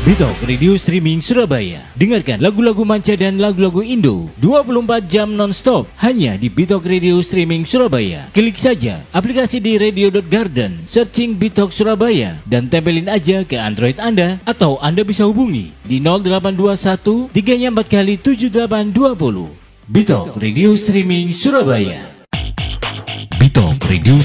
Bitok Radio Streaming Surabaya. Dengarkan lagu-lagu manca dan lagu-lagu Indo 24 jam non-stop hanya di Bitok Radio Streaming Surabaya. Klik saja aplikasi di radio.garden, searching Bitok Surabaya dan tempelin aja ke Android Anda, atau Anda bisa hubungi di 0821 3 4 kali 7820. Bitok Radio Streaming Surabaya. Bitok Radio